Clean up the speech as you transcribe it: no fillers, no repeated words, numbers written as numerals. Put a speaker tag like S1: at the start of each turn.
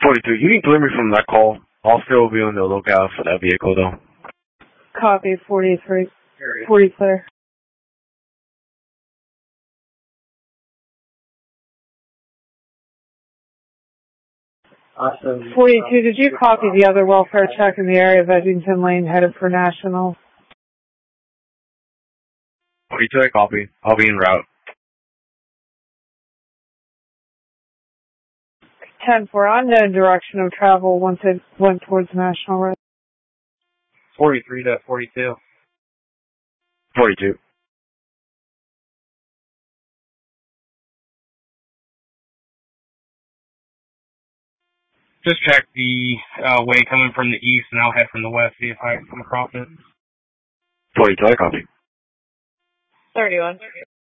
S1: 42, you need delivery from that call. I'll still be on the lookout for that vehicle, though.
S2: Copy, 43. 40 clear.
S3: Awesome.
S2: 42, did you copy the other welfare check in the area of Edgington Lane headed for National?
S1: 42, I copy. I'll be en route.
S2: 10 for unknown direction of travel once it went towards National Road.
S3: 43 to 42.
S1: 42.
S3: Just check the way coming from the east, and I'll head from the west, see if I come across it.
S1: 42, I copy.
S2: 31.